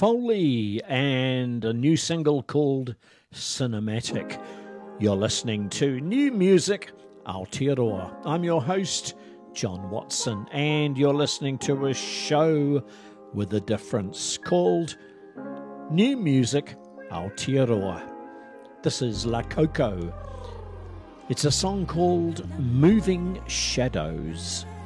Foley and a new single called Cinematic. You're listening to New Music Aotearoa. I'm your host, John Watson, and you're listening to a show with a difference called New Music Aotearoa. This is La Coco. It's a song called Moving Shadows.